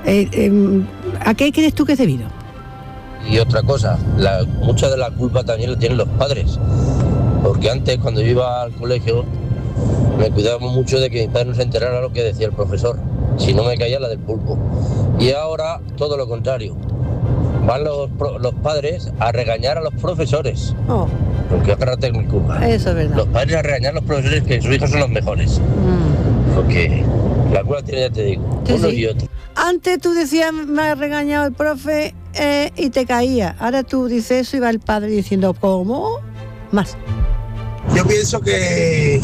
¿A qué crees tú que es debido? Y otra cosa, mucha de la culpa también la tienen los padres, porque antes cuando yo iba al colegio me cuidábamos mucho de que mis padres no se enteraran lo que decía el profesor, si no me caía la del pulpo. Y ahora todo lo contrario, van los padres a regañar a los profesores. Porque agarrate mi culpa. Eso es verdad. Los padres a regañar a los profesores que sus hijos son los mejores. Porque la culpa tiene, ya te digo, uno y otro. Antes tú decías, me ha regañado el profe y te caía. Ahora tú dices eso y va el padre diciendo, ¿cómo? Más. Yo pienso que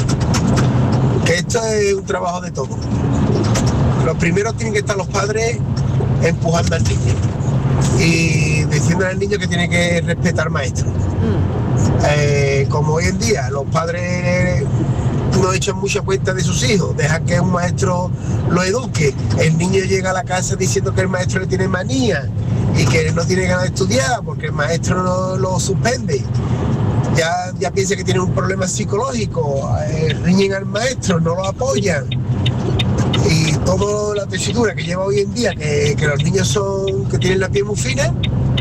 esto es un trabajo de todos. Los primeros tienen que estar los padres empujando al niño y diciendo al niño que tiene que respetar al maestro. Como hoy en día los padres no echan mucha cuenta de sus hijos, dejan que un maestro lo eduque. El niño llega a la casa diciendo que el maestro le tiene manía y que no tiene ganas de estudiar porque el maestro lo suspende. Ya piensa que tiene un problema psicológico, riñen al maestro, no lo apoyan. Y toda la tesitura que lleva hoy en día, que los niños que tienen la piel muy fina,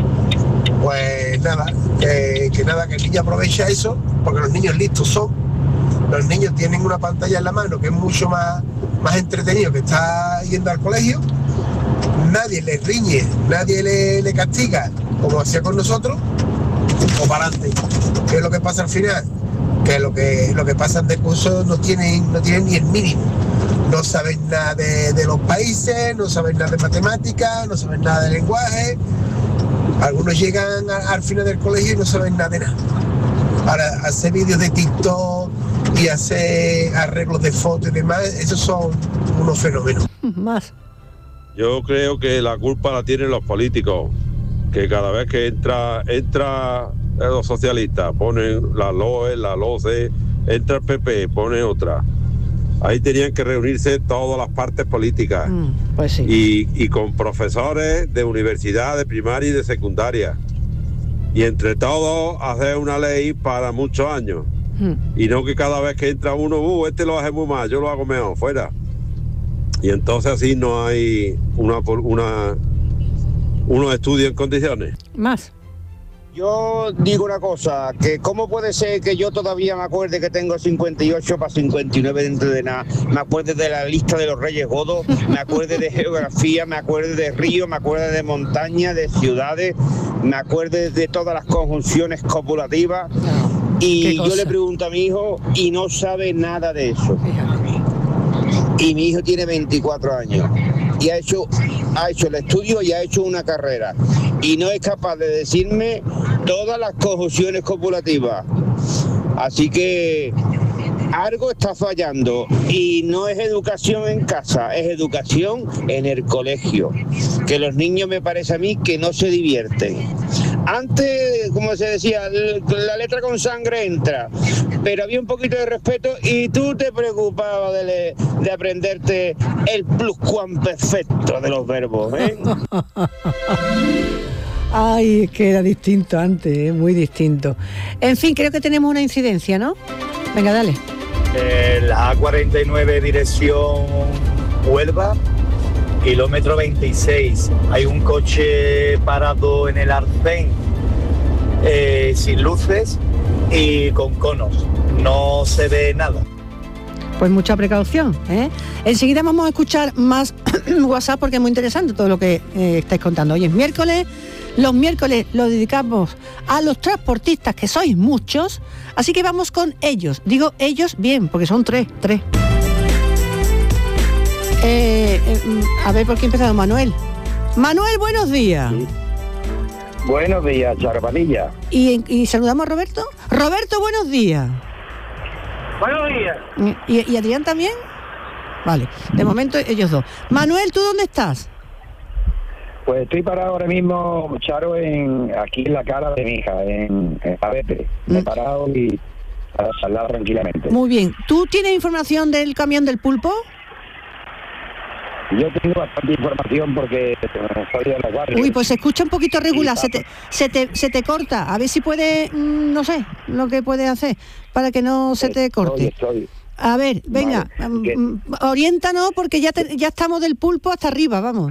pues nada, que el niño aprovecha eso, porque los niños listos son. Los niños tienen una pantalla en la mano que es mucho más entretenido que estar yendo al colegio. Nadie les riñe, nadie le castiga, como hacía con nosotros, o para adelante. ¿Qué es lo que pasa al final? Que lo que pasan de curso no tienen ni el mínimo. No saben nada de los países, no saben nada de matemáticas, no saben nada de lenguaje. Algunos llegan al final del colegio y no saben nada de nada. Para hacer vídeos de TikTok y hacer arreglos de fotos y demás, esos son unos fenómenos. Más. Yo creo que la culpa la tienen los políticos, que cada vez que entra los socialistas, ponen la LOE, la LOCE, entra el PP, pone otra. Ahí tenían que reunirse todas las partes políticas, pues sí. y con profesores de universidad, de primaria y de secundaria. Y entre todos hacer una ley para muchos años. Y no que cada vez que entra uno, este lo hace muy mal, yo lo hago mejor, fuera. Y entonces así no hay unos estudios en condiciones. Más. Yo digo una cosa, que cómo puede ser que yo todavía me acuerde que tengo 58 para 59 dentro de nada, me acuerde de la lista de los Reyes Godos, me acuerde de geografía, me acuerde de ríos, me acuerde de montañas, de ciudades, me acuerde de todas las conjunciones copulativas, y yo le pregunto a mi hijo y no sabe nada de eso. Y mi hijo tiene 24 años y ha hecho el estudio y ha hecho una carrera y no es capaz de decirme todas las conjunciones copulativas. Así que algo está fallando y no es educación en casa, es educación en el colegio, que los niños me parece a mí que no se divierten. Antes, como se decía, la letra con sangre entra, pero había un poquito de respeto y tú te preocupabas de aprenderte el pluscuamperfecto de los verbos, ¿eh? Ay, es que era distinto antes, muy distinto. En fin, creo que tenemos una incidencia, ¿no? Venga, dale. La A49 dirección Huelva, kilómetro 26. Hay un coche parado en el arcén sin luces y con conos. No se ve nada. Pues mucha precaución, ¿eh? Enseguida vamos a escuchar más WhatsApp porque es muy interesante todo lo que estáis contando. Hoy es miércoles. Los miércoles los dedicamos a los transportistas, que sois muchos, así que vamos con ellos. Digo ellos bien, porque son tres. A ver, ¿por qué ha empezado Manuel? Manuel, buenos días. Sí. Buenos días, Charpadilla. ¿Y saludamos a Roberto? Roberto, buenos días. Buenos días. ¿Y Adrián también? Vale, de momento ellos dos. Manuel, ¿tú dónde estás? Pues estoy parado ahora mismo, Charo, aquí en la cara de mi hija, en Pavete. Me he parado y para charlar tranquilamente. Muy bien. ¿Tú tienes información del camión del pulpo? Yo tengo bastante información porque soy de los barrios. Uy, pues se escucha un poquito regular, se te corta. A ver si puede, no sé, lo que puedes hacer para que no se te corte. Estoy. A ver, venga, vale. oriéntanos porque ya estamos del pulpo hasta arriba, vamos.